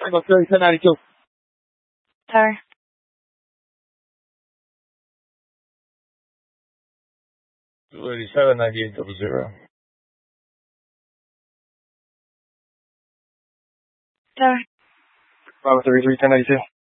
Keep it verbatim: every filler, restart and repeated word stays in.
Bravo thirty-seven ninety-two. Tower. thirty-seven ninety-eight double zero. Tower. Bravo thirty-three ten ninety-two.